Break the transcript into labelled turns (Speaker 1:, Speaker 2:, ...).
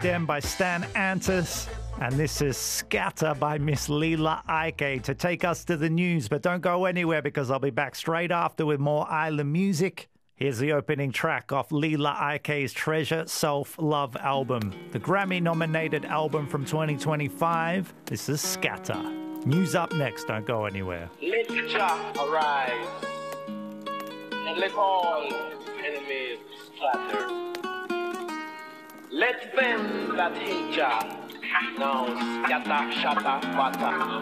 Speaker 1: Them by Stan Antis. And this is Scatter by Miss Leela Ike to take us to the news. But don't go anywhere because I'll be back straight after with more Island music. Here's the opening track off Leela Ike's Treasure Self-Love album, the Grammy-nominated album from 2025. This is Scatter. News up next. Don't go anywhere.
Speaker 2: Let Jah arise and let all enemies scatter. Let them that hate Jah now scatter, shatter, batter.